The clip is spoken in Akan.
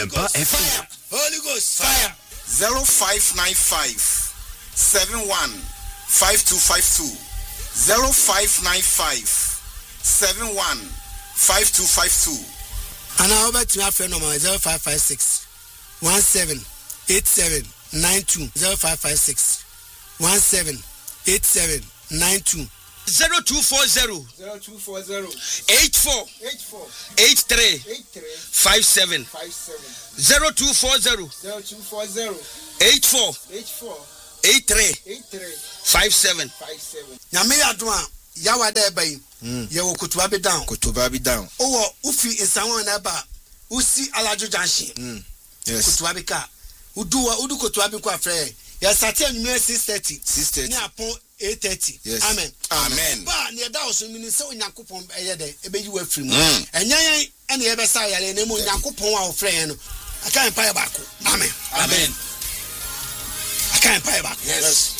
FM. Holy Ghost fire. 0595 71 5252 0595 71 5252. And I over to my friend number 0556 178792 0556 178792 0240 84 83 57 0240 84 83 57. Nyame adoma yawa da eba yi ye wo kutuba be down owo ufi insanwo na ba usi alajo junction yes kutuba be ka udu kutuba be kwa frɛ ya sati anwumere 6:30 ni apon 8:30 yes amen ba ne da oso mini se onyankopon eye de ebeyi wa firi mu enyan ene ye be sa yale na mu onyankopon a wo frɛ yen no akan pa ya bako amen Amen. akan pa ya bako yes